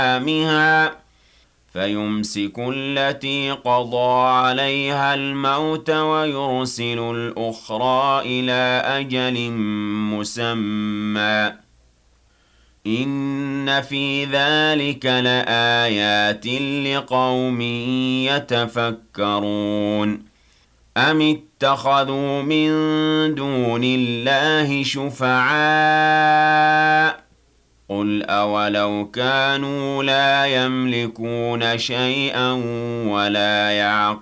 أيامها فيمسك التي قضى عليها الموت ويرسل الأخرى إلى أجل مسمى إن في ذلك لآيات لقوم يتفكرون أم اتخذوا من دون الله شفعاء قل أولو كانوا لا يملكون شيئا ولا يعقلون